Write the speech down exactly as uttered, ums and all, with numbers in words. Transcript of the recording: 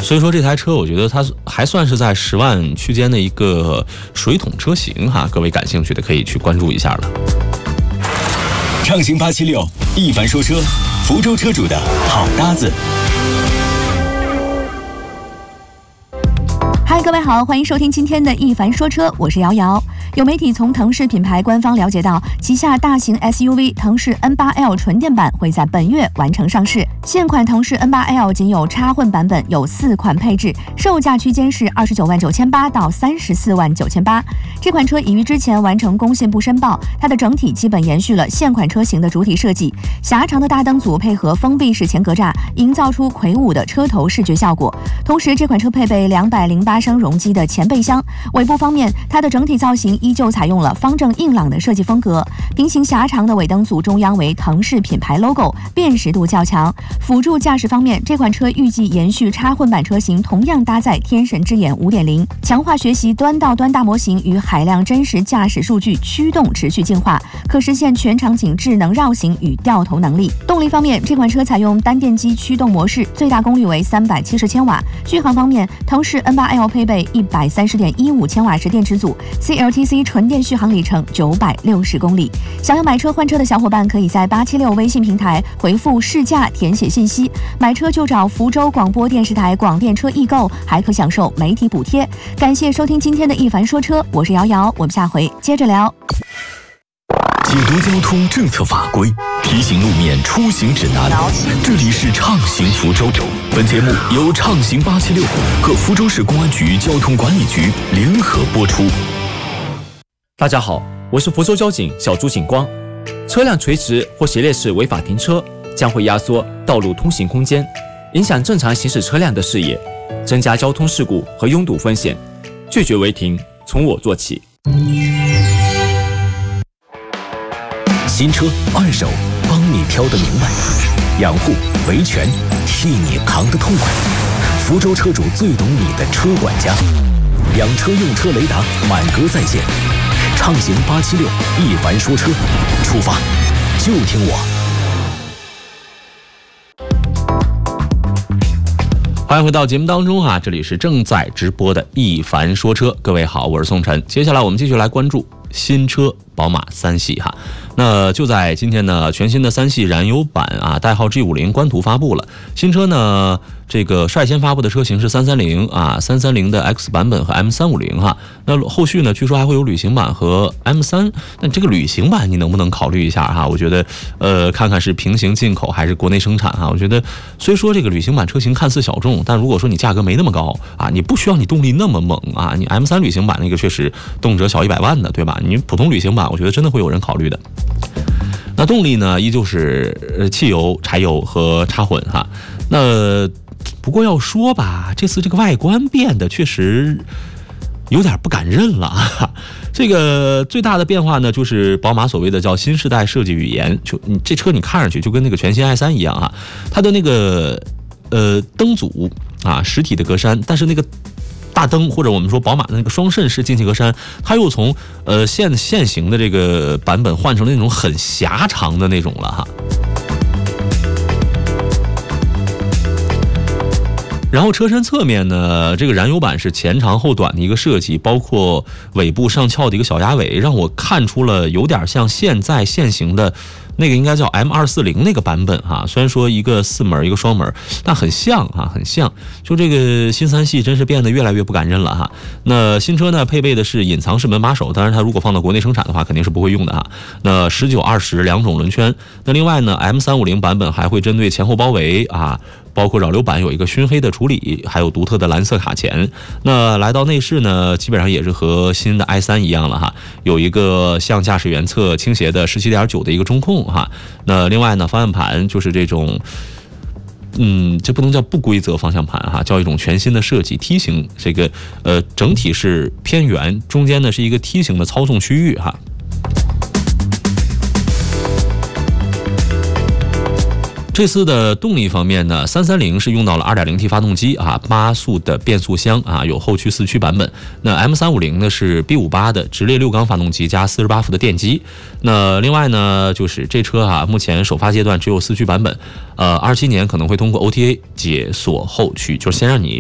所以说这台车我觉得它还算是在十万区间的一个水桶车型哈，各位感兴趣的可以去关注一下了。 畅行八七六，一凡说车，福州车主的好搭子。 嗨，各位好，欢迎收听今天的一凡说车，我是瑶瑶。有媒体从腾势品牌官方了解到，旗下大型 S U V 腾势 N 八 L 纯电版会在本月完成上市。现款腾势 N 八 L 仅有插混版本，有四款配置，售价区间是二十九万九千八到三十四万九千八。这款车已于之前完成工信部申报，它的整体基本延续了现款车型的主体设计，狭长的大灯组配合封闭式前格栅，营造出魁梧的车头视觉效果。同时，这款车配备两百零八升容积的前备箱。尾部方面，它的整体造型依旧采用了方正硬朗的设计风格，平行狭长的尾灯组中央为腾势品牌 logo， 辨识度较强。辅助驾驶方面，这款车预计延续插混版车型，同样搭载天神之眼 五点零， 强化学习端到端大模型与海量真实驾驶数据驱动持续进化，可实现全场景智能绕行与掉头能力。动力方面，这款车采用单电机驱动模式，最大功率为三百七十千瓦。续航方面，腾势 N 八 L 配备一百三十点一五千瓦时电池组 ，C L T C 纯电续航里程九百六十公里。想要买车换车的小伙伴，可以在八七六微信平台回复试驾填写信息，买车就找福州广播电视台广电车易购，还可享受媒体补贴。感谢收听今天的一凡说车，我是瑶瑶，我们下回接着聊。 解读交通政策法规，提醒路面出行指南。这里是畅行福州，本节目由畅行八七六和福州市公安局交通管理局联合播出。 大家好，我是福州交警小朱警光。车辆垂直或斜列式违法停车将会压缩道路通行空间，影响正常行驶车辆的视野，增加交通事故和拥堵风险。拒绝违停，从我做起。 新车二手，帮你挑得明白；养护维权，替你扛得痛快。福州车主最懂你的车管家，养车用车雷达满格在线。畅行八七六，一凡说车，出发就听我。 欢迎回到节目当中啊，这里是正在直播的一凡说车，各位好，我是宋晨。接下来我们继续来关注新车宝马三系哈。那就在今天呢，全新的三系燃油版啊，代号 G 五十 官图发布了。新车呢，这个率先发布的车型是三三零啊，三三零的 X 版本和 M 三五零 哈。那后续呢，据说还会有旅行版和 M 三，但这个旅行版你能不能考虑一下哈？我觉得，呃，看看是平行进口还是国内生产哈。我觉得，虽说这个旅行版车型看似小众，但如果说你价格没那么高啊，你不需要你动力那么猛啊，你 M 三 旅行版那个确实动辄小一百万的，对吧？你普通旅行版，我觉得真的会有人考虑的。那动力呢，依旧是汽油、柴油和插混哈。那不过要说吧，这次这个外观变得确实有点不敢认了啊。这个最大的变化呢，就是宝马所谓的叫新时代设计语言，就你这车你看上去就跟那个全新 i 三一样啊，它的那个呃灯组啊，实体的格栅，但是那个大灯或者我们说宝马的那个双肾式进气格栅，它又从呃现现行的这个版本换成了那种很狭长的那种了哈。然后车身侧面呢，这个燃油版是前长后短的一个设计，包括尾部上翘的一个小鸭尾，让我看出了有点像现在现行的那个应该叫 M 二四零 那个版本哈，虽然说一个四门一个双门，但很像哈，很像。就这个新三系真是变得越来越不敢认了哈。那新车呢，配备的是隐藏式门把手，当然它如果放到国内生产的话，肯定是不会用的哈。那十九二十两种轮圈。那另外呢 ，M 三五零 版本还会针对前后包围啊，包括扰流板有一个熏黑的处理，还有独特的蓝色卡钳。那来到内饰呢，基本上也是和新的 i 三一样了哈，有一个向驾驶员侧倾斜的 十七点九 的一个中控哈。那另外呢，方向盘就是这种，嗯，这不能叫不规则方向盘哈，叫一种全新的设计，梯形，这个呃整体是偏圆，中间呢是一个梯形的操纵区域哈。这次的动力方面呢，三三零是用到了 二点零 T 发动机啊，八速的变速箱啊，有后驱四驱版本。那 M 三五零 呢是 B 五十八 的直列六缸发动机加四十八伏的电机。那另外呢，就是这车啊，目前首发阶段只有四驱版本，呃，二七年可能会通过 O T A 解锁后驱，就是先让你